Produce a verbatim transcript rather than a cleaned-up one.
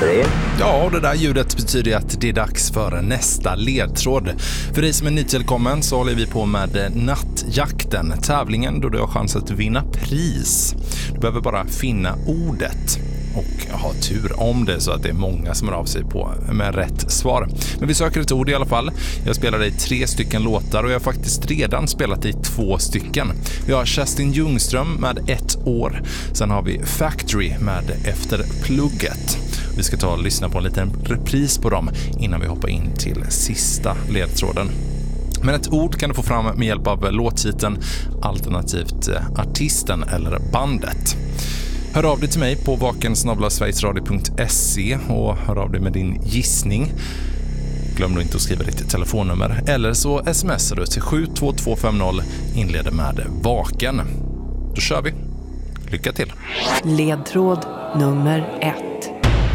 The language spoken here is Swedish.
tre. Ja, och det där ljudet betyder att det är dags för nästa ledtråd. För dig som är nytillkommen så håller vi på med Nattjakten, tävlingen då du har chans att vinna pris. Du behöver bara finna ordet och ha tur om det så att det är många som är av sig på med rätt svar. Men vi söker ett ord i alla fall. Jag spelar dig tre stycken låtar och jag har faktiskt redan spelat dig två stycken. Vi har Kerstin Ljungström med Ett år. Sen har vi Factory med Efter plugget. Vi ska ta och lyssna på en liten repris på dem innan vi hoppar in till sista ledtråden. Men ett ord kan du få fram med hjälp av låttiteln, alternativt artisten eller bandet. Hör av dig till mig på vaken snabel-a sverigesradio punkt se och hör av dig med din gissning. Glöm då inte att skriva ditt telefonnummer eller så smsar du till sju två två fem noll, inleder med vaken. Då kör vi. Lycka till. Ledtråd nummer ett.